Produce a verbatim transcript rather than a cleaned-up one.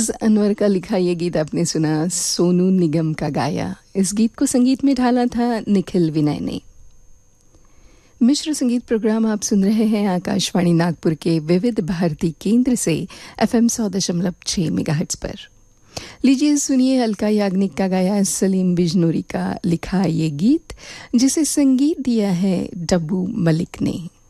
मुआज़ अनवर का लिखा ये गीत आपने सुना, सोनू निगम का गाया। इस गीत को संगीत में ढाला था निखिल विनय ने। मिश्र संगीत प्रोग्राम आप सुन रहे हैं आकाशवाणी नागपुर के विविध भारती केंद्र से एफएम सौ दशमलव छः मेगाहर्ट्ज़ पर। लीजिए सुनिए अलका याग्निक का गाया, सलीम बिजनोरी का लिखा ये गीत, जिसे संगीत दिया है डब्बू मलिक ने।